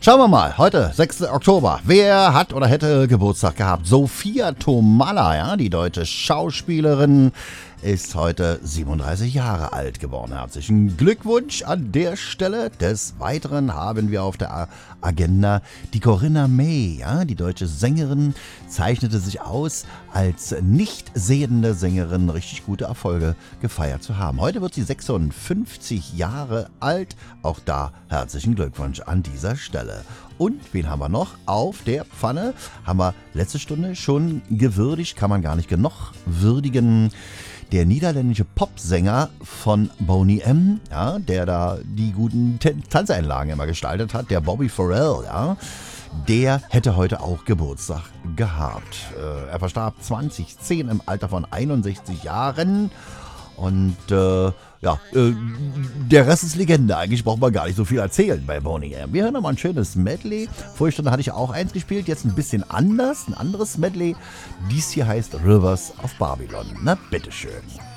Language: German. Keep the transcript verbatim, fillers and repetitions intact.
Schauen wir mal, heute, sechster Oktober. Wer hat oder hätte Geburtstag gehabt? Sophia Tomalla, ja, die deutsche Schauspielerin, ist heute siebenunddreißig Jahre alt geworden. Herzlichen Glückwunsch an der Stelle. Des Weiteren haben wir auf der Agenda die Corinna May, ja, die deutsche Sängerin, zeichnete sich aus, als nicht sehende Sängerin richtig gute Erfolge gefeiert zu haben. Heute wird sie sechsundfünfzig Jahre alt. Auch da herzlichen Glückwunsch an dieser Stelle. Und wen haben wir noch auf der Pfanne? Haben wir letzte Stunde schon gewürdigt, kann man gar nicht genug würdigen. Der niederländische Popsänger von Boney M., ja, der da die guten Tanzeinlagen immer gestaltet hat, der Bobby Farrell, ja, der hätte heute auch Geburtstag gehabt. Äh, er verstarb zwanzig zehn im Alter von einundsechzig Jahren. Und äh, ja, äh, der Rest ist Legende. Eigentlich braucht man gar nicht so viel erzählen bei Boney M. Wir hören nochmal ein schönes Medley. Vorige Stunde hatte ich auch eins gespielt, jetzt ein bisschen anders, ein anderes Medley. Dies hier heißt Rivers of Babylon. Na, bitteschön.